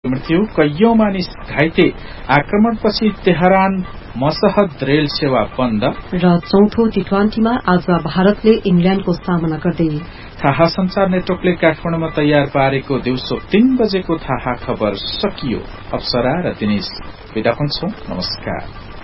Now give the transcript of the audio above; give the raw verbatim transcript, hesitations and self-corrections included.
मृत्यु, कैयौं मानिस घाइते। आक्रमणपछि तेहरान मसहद रेल सेवा बन्द। र चौथो टी ट्वेन्टीमा आज भारतले इंग्ल्याण्डको सामना गर्दै। थाहा संचार नेटवर्कले काठमाडौँमा तयार पारेको दिउँसो तीन बजेको थाहा खबर सकियो। अप्सरा र दिनेश विदा हुन्छौं। नमस्कार।